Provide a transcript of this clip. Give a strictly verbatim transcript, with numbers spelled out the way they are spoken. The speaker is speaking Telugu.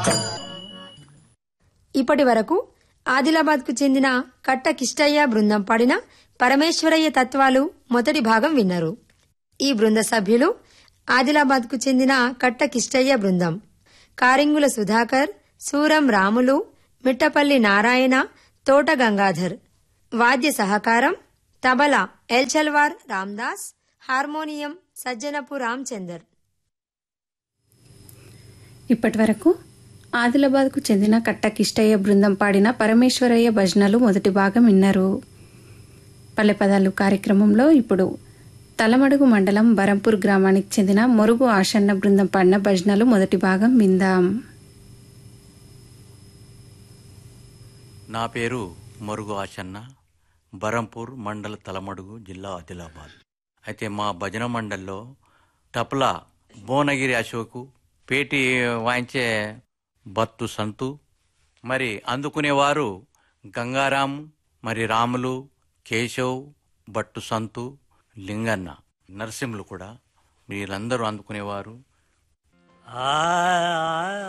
ఇప్పటి వరకు ఆదిలాబాద్ కు చెందిన కట్ట కిష్టయ్య బృందం పాడిన పరమేశ్వరయ్య తత్వాలు మొదటి భాగం విన్నారు. ఈ బృంద సభ్యులు ఆదిలాబాద్ కు చెందిన కట్ట కిష్టయ్య బృందం, కారింగుల సుధాకర్, సూరం రాములు, మిట్టపల్లి నారాయణ, తోట గంగాధర్. వాద్య సహకారం తబలా ఎల్చల్వార్ రామ్దాస్, హార్మోనియం సజ్జనపు రామచందర్. ఇప్పటి వరకు ఆదిలాబాద్కు చెందిన కట్ట కిష్టయ్య బృందం పాడిన పరమేశ్వరయ్య భజనలు మొదటి భాగం విన్నారు. పల్లెపదాలు కార్యక్రమంలో ఇప్పుడు తలమడుగు మండలం బరంపూర్ గ్రామానికి చెందిన మొరుగు ఆషన్న బృందం పాడిన భజనలు మొదటి భాగం విందాం. నా పేరు మొరుగు ఆషన్న, బరంపూర్ మండల తలమడుగు, జిల్లా ఆదిలాబాద్. అయితే మా భజన మండల్లో తప్లా భువనగిరి అశోకు, పేటి వాయించే బత్తు సంతు, మరి అందుకునేవారు గంగారాం, మరి రాములు, కేశవ్, బట్టు సంతు, లింగన్న, నరసింహులు కూడా వీళ్ళందరూ అందుకునేవారు. ఆ